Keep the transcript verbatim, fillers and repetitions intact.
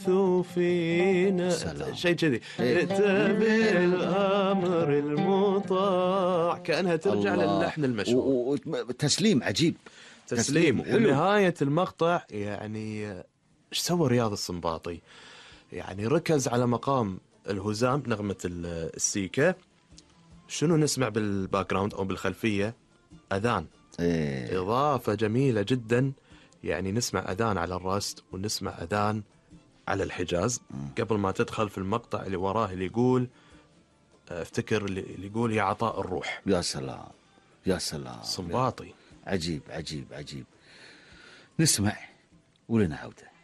فينا شيء كذي، اتبع الامر المطاع، كانها ترجع الله. للحن المشهور. وتسليم عجيب، تسليم. ونهايه المقطع يعني ايش سوى رياض السنباطي؟ يعني ركز على مقام الهزام، نغمه السيكه. شنو نسمع بالباك جراوند او بالخلفيه؟ اذان. إيه. اضافه جميله جدا. يعني نسمع اذان على الرست ونسمع اذان على الحجاز قبل ما تدخل في المقطع اللي وراه، اللي يقول افتكر اللي يقول يا عطاء الروح. يا سلام يا سلام. صنباطي. عجيب عجيب عجيب. نسمع ولنا عودة.